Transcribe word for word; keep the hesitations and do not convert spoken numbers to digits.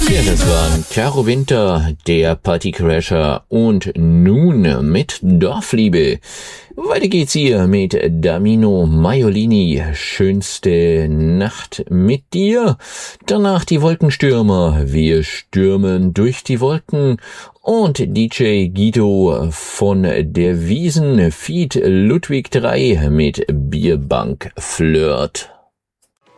Ja, das waren Caro Winter, der Partycrasher und nun mit Dorfliebe. Weiter geht's hier mit Damino Maiolini, schönste Nacht mit dir. Danach die Wolkenstürmer, wir stürmen durch die Wolken und D J Guido von der Wiesen, Feat Ludwig drei mit Bierbank Flirt.